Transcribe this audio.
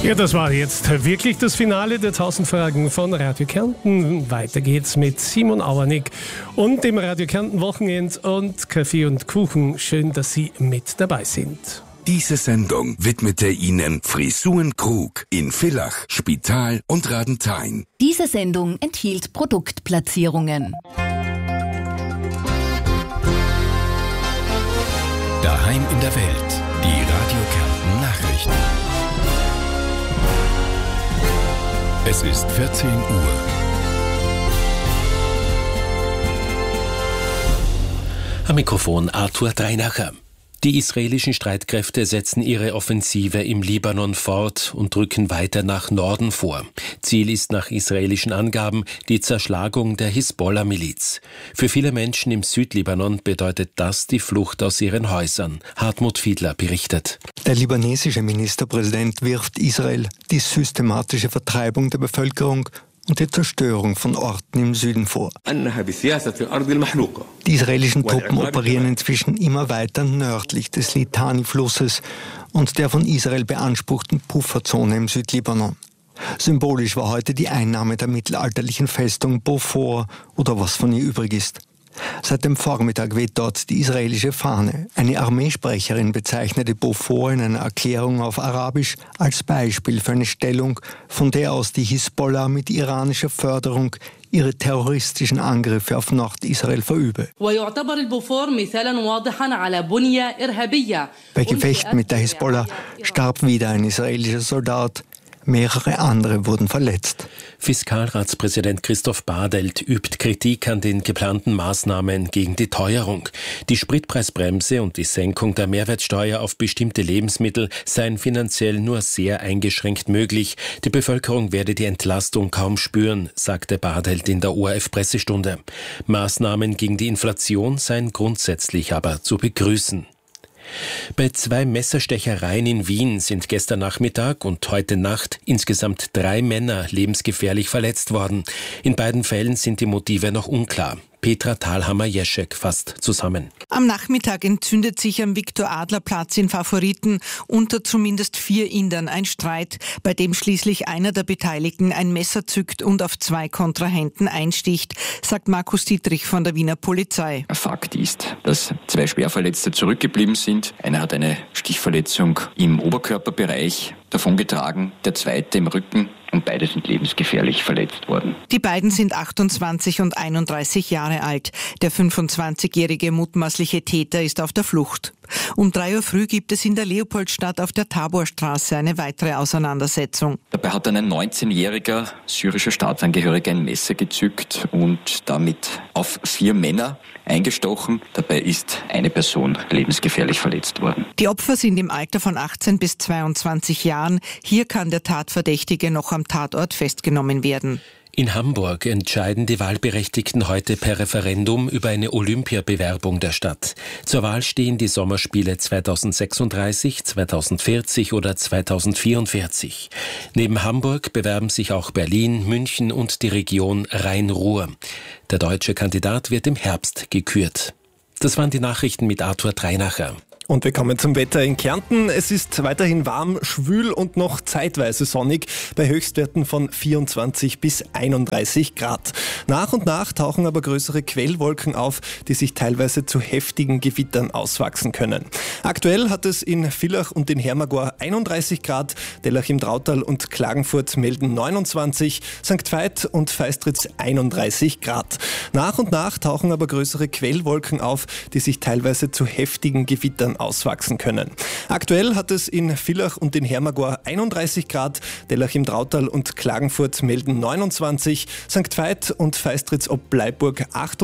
Ja, das war jetzt wirklich das Finale der 1000 Fragen von Radio Kärnten. Weiter geht's mit Simon Auernick und dem Radio Kärnten Wochenend und Kaffee und Kuchen. Schön, dass Sie mit dabei sind. Diese Sendung widmete Ihnen Frisuren Krug in Villach, Spital und Radenthein. Diese Sendung enthielt Produktplatzierungen. Daheim in der Welt, die Radio Kärnten Nachrichten. Es ist 14 Uhr. Am Mikrofon Arthur Dreinacher. Die israelischen Streitkräfte setzen ihre Offensive im Libanon fort und drücken weiter nach Norden vor. Ziel ist nach israelischen Angaben die Zerschlagung der Hisbollah-Miliz. Für viele Menschen im Südlibanon bedeutet das die Flucht aus ihren Häusern. Hartmut Fiedler berichtet. Der libanesische Ministerpräsident wirft Israel die systematische Vertreibung der Bevölkerung und die Zerstörung von Orten im Süden vor. Die israelischen Truppen operieren inzwischen immer weiter nördlich des Litani-Flusses und der von Israel beanspruchten Pufferzone im Südlibanon. Symbolisch war heute die Einnahme der mittelalterlichen Festung Beaufort oder was von ihr übrig ist. Seit dem Vormittag weht dort die israelische Fahne. Eine Armeesprecherin bezeichnete Beaufort in einer Erklärung auf Arabisch als Beispiel für eine Stellung, von der aus die Hisbollah mit iranischer Förderung ihre terroristischen Angriffe auf Nordisrael verübe. Bei Gefechten mit der Hisbollah starb wieder ein israelischer Soldat. Mehrere andere wurden verletzt. Fiskalratspräsident Christoph Badelt übt Kritik an den geplanten Maßnahmen gegen die Teuerung. Die Spritpreisbremse und die Senkung der Mehrwertsteuer auf bestimmte Lebensmittel seien finanziell nur sehr eingeschränkt möglich. Die Bevölkerung werde die Entlastung kaum spüren, sagte Badelt in der ORF-Pressestunde. Maßnahmen gegen die Inflation seien grundsätzlich aber zu begrüßen. Bei 2 Messerstechereien in Wien sind gestern Nachmittag und heute Nacht insgesamt 3 Männer lebensgefährlich verletzt worden. In beiden Fällen sind die Motive noch unklar. Petra Thalhammer-Jeschek fasst zusammen. Am Nachmittag entzündet sich am Viktor-Adler-Platz in Favoriten unter zumindest 4 Indern ein Streit, bei dem schließlich einer der Beteiligten ein Messer zückt und auf 2 Kontrahenten einsticht, sagt Markus Dietrich von der Wiener Polizei. Fakt ist, dass 2 Schwerverletzte zurückgeblieben sind. Einer hat eine Stichverletzung im Oberkörperbereich davongetragen, der zweite im Rücken. Und beide sind lebensgefährlich verletzt worden. Die beiden sind 28 und 31 Jahre alt. Der 25-jährige mutmaßliche Täter ist auf der Flucht. Um 3 Uhr früh gibt es in der Leopoldstadt auf der Taborstraße eine weitere Auseinandersetzung. Dabei hat ein 19-jähriger syrischer Staatsangehöriger ein Messer gezückt und damit auf 4 Männer eingestochen. Dabei ist eine Person lebensgefährlich verletzt worden. Die Opfer sind im Alter von 18 bis 22 Jahren. Hier kann der Tatverdächtige noch am Tatort festgenommen werden. In Hamburg entscheiden die Wahlberechtigten heute per Referendum über eine Olympiabewerbung der Stadt. Zur Wahl stehen die Sommerspiele 2036, 2040 oder 2044. Neben Hamburg bewerben sich auch Berlin, München und die Region Rhein-Ruhr. Der deutsche Kandidat wird im Herbst gekürt. Das waren die Nachrichten mit Arthur Dreinacher. Und wir kommen zum Wetter in Kärnten. Es ist weiterhin warm, schwül und noch zeitweise sonnig bei Höchstwerten von 24 bis 31 Grad. Nach und nach tauchen aber größere Quellwolken auf, die sich teilweise zu heftigen Gewittern auswachsen können. Aktuell hat es in Villach und in Hermagor 31 Grad, Dellach im Drautal und Klagenfurt melden 29, St. Veit und Feistritz 31 Grad. Nach und nach tauchen aber größere Quellwolken auf, die sich teilweise zu heftigen Gewittern auswachsen können. Aktuell hat es in Villach und in Hermagor 31 Grad, Dellach im Drautal und Klagenfurt melden 29, St. Veit und Feistritz ob Bleiburg 28.